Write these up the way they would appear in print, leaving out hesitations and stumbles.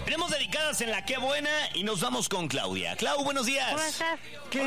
Tenemos dedicadas en la Qué Buena y nos vamos con Claudia. Clau, buenos días. ¿Cómo estás?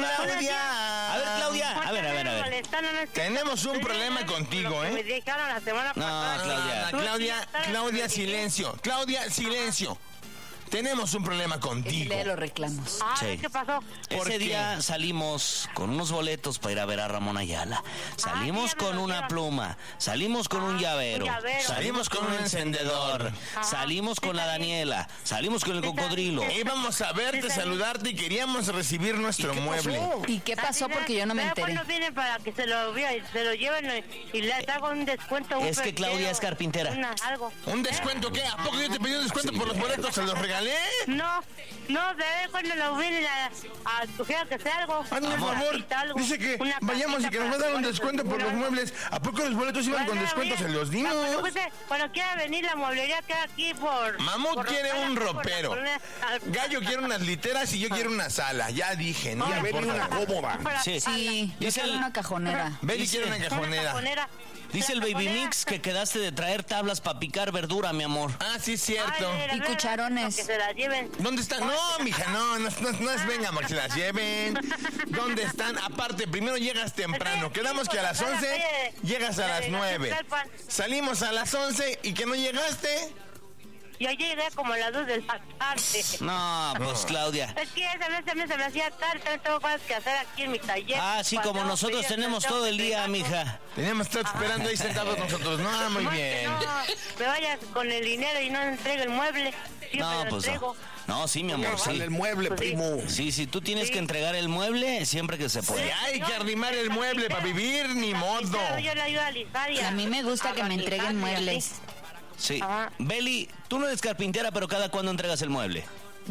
Claudia. A ver, Claudia. A ver. Tenemos un problema contigo, Me dejaron la semana pasada. Claudia, silencio. Claudia, silencio. Tenemos un problema contigo. Le los reclamos. Sí. ¿Qué pasó? Ese día salimos con unos boletos para ir a ver a Ramón Ayala. Salimos ya me con lo una dieron. pluma. Salimos con un llavero. Salimos con un encendedor. Salimos con la Daniela. Salimos con el cocodrilo. Íbamos a verte, saludarte y queríamos recibir nuestro mueble. ¿Y qué pasó? Porque yo no me enteré. Después vienen para que se lo lleven y les hago un descuento. Es que Claudia es carpintera. Algo. ¿Un descuento qué? ¿A poco yo te pedí un descuento por los boletos? ¿Se los regalé? No, de vez cuando lo vienen a sugerir que sea algo. Hazme el favor. Dice que vayamos y que nos va a dar un descuento por los muebles. ¿A poco los boletos iban con descuento? Se los dimos. Cuando quiera venir la mueblería queda aquí por... Mamut quiere un ropero. Gallo quiere unas literas y yo quiero una sala. Ya dije, no me importa. Una cómoda. Sí, yo quiero una cajonera. Beli quiere una cajonera. Dice el Baby Mix que quedaste de traer tablas para picar verdura, mi amor. Ah, sí, es cierto. Y cucharones. Que se las lleven. ¿Dónde están? No, mija, no es venga, para que se las lleven. ¿Dónde están? Aparte, primero llegas temprano. Quedamos que a las 11 llegas a las 9. Salimos a las 11 y que no llegaste. Yo llegué como a las 2 de la tarde. No, pues Claudia. Es que se me hacía tarde, tengo cosas que hacer aquí en mi taller. Ah, sí, como nosotros tenemos todo el día, mija. Teníamos todo esperando ahí sentados nosotros. No, muy bien. No, me vayas con el dinero y no entregue el mueble. No, pues no, sí, mi amor, sí. El mueble, Pues sí. primo. Sí, tú tienes que entregar el mueble siempre que se pueda. Ya hay que arrimar el mueble para vivir, ni modo. Yo le ayudo a lisar y A mí me gusta que me entreguen muebles. Sí. Ajá. Beli, tú no eres carpintera, pero ¿cada cuándo entregas el mueble?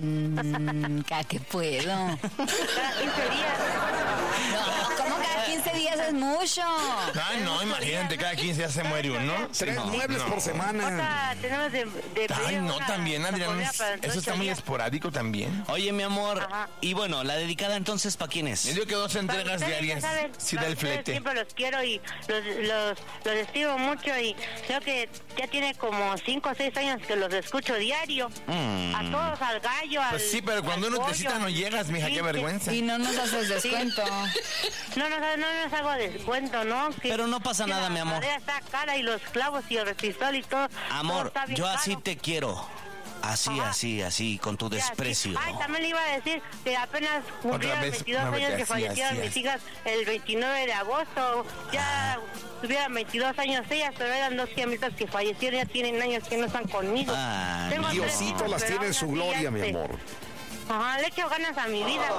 Cada que puedo. Cada 15 días. No, ¿cómo cada 15 días es mucho? Ay, no, imagínate, cada 15 días se muere uno. 3 muebles por semana. Otra, tenemos de Ay, no, una también, Adrián. comida para Eso está muy días. esporádico también. Oye, mi amor, Ajá. y bueno, la dedicada entonces, ¿para quién Me es? dio que 2 entregas Ustedes diarias. ya saben, Sí da el ustedes flete. Siempre los quiero y los estimo mucho y creo que ya tiene como 5 o 6 años que los escucho diario. A todos, al gallo, al... Pues sí, pero cuando al uno pollo. necesita no llegas, mija, Sí, qué vergüenza. Y no nos haces descuento. No nos hago descuento, ¿no? Que- Pero no pasa que nada, la mi amor. madera está cara y los clavos y el resistol y todo. todo Amor, está bien yo así caro. te quiero. Así, Ajá. así, con tu Sí, así. desprecio. Ay, también le iba a decir que apenas cumplieron vez, 22 no, años vete que así, fallecieron así, mis así. hijas el 29 de agosto. Ya tuvieran 22 años ellas, pero eran 2 gemelas que fallecieron, ya tienen años que no están conmigo. Ah, Tengo tres Diosito hijos, las pero tiene en aún su así, gloria, mi amor. Ajá, le echo ganas a mi vida.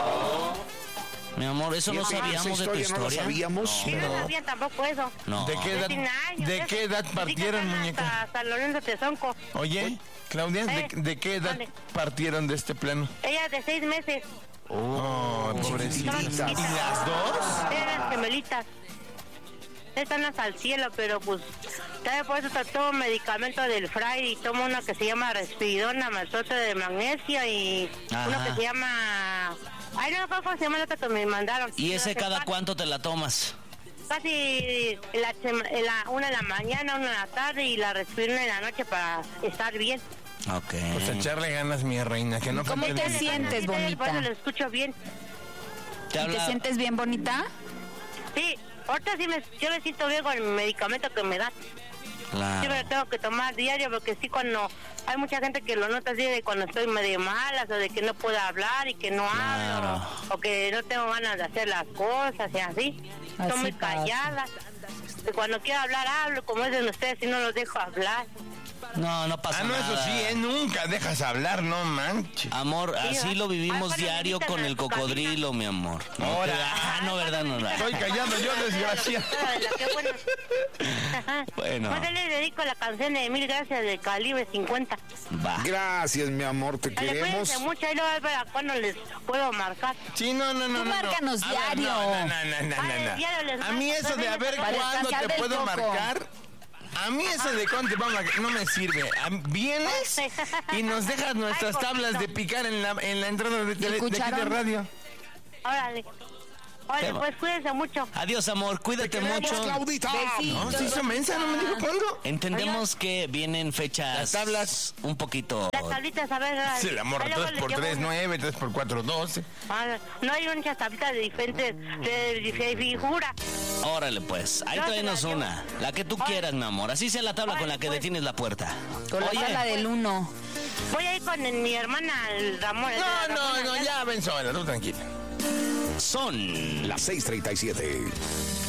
mi amor, eso no Fíjate, sabíamos esa de tu historia no la historia. sabíamos. Sí, no sabían tampoco eso. No. ¿De qué edad, Tiene años, de qué edad partieron, muñeca? Hasta Lorenzo Tezonco. Oye, Claudia, ¿de qué edad Vale. partieron de este plano? Ella de 6 meses. Oh, pobrecita. ¿Y las dos? Eran gemelitas. Están hasta el cielo, pero pues, ¿sabes? Por eso tomo medicamento del Fray y tomo uno que se llama Respiridona, maltoto de magnesio y Ajá. uno que se llama... Ay, no, ¿cómo se llama el otro que me mandaron? ¿Y ese Pero cada se cuánto te la tomas? Casi una en la mañana, una en la tarde y la Respiridona en la noche para estar bien. Ok. Pues echarle ganas, mi reina, que no ¿Cómo falte te de- sientes, Por bonita? eso lo escucho bien. ¿Te ¿Y habla? te sientes bien bonita? Sí, ahorita sí yo me siento bien con el medicamento que me dan. Claro. Siempre lo tengo que tomar diario porque sí, cuando hay mucha gente que lo nota así de cuando estoy medio malas o de que no puedo hablar y que no Claro. hablo o que no tengo ganas de hacer las cosas y así. Así Estoy muy pasa. callada. Y cuando quiero hablar hablo, como dicen ustedes, y no los dejo hablar. No pasa Ah, no, nada. eso sí, nunca dejas hablar, no manches. Amor, así ¿va? lo vivimos Ay, diario bueno, con el invítenme a tu cocodrilo, mi amor. No, Ahora. no, ¿verdad? No, Estoy callado yo, desgraciado. Qué bueno. Ajá. Bueno. Pues yo le dedico la canción de Mil Gracias de Calibre 50. Va. Gracias, mi amor, te Ay, queremos. cuídense mucho, ahí lo voy a ver a cuándo les puedo marcar. Sí, no. Tú márcanos A ver, diario. No. Diario les A mí marco, eso de a ver Para cuándo descansar te del puedo coco. marcar. A mí eso de cuándo te puedo marcar no me sirve. Vienes y nos dejas nuestras tablas de picar en la entrada de aquí de cucharón? radio. Órale. Oye, pues cuídense mucho. Adiós, amor, cuídate mucho. Claudita. No, se hizo mensa, no me dijo cuándo. Entendemos que vienen fechas... Las tablas. Un poquito... Las tablitas, a ver. Sí, la morra, 3x3, 9, 3x4, 12. No hay muchas tablitas de diferentes de figura. Órale, pues. Ahí tráenos una. La que tú quieras, mi amor. Así sea la tabla con la que detienes la puerta. Con la tabla del 1. Voy a ir con mi hermana, el Ramón. No, ya ven sola, tú tranquila. Son las 6:37.